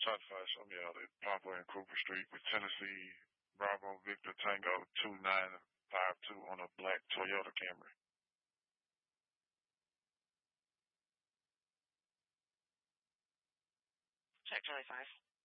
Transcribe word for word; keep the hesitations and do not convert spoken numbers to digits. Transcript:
Certified, show me all that. Papa and Cooper Street with Tennessee, Bravo Victor Tango two nine five two on a black Toyota Camry. Check Charlie five.